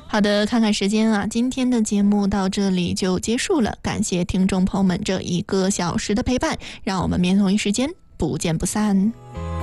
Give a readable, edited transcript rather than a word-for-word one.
好的，看看时间啊，今天的节目到这里就结束了，感谢听众朋友们这1个小时的陪伴，让我们明天同一时间不见不散。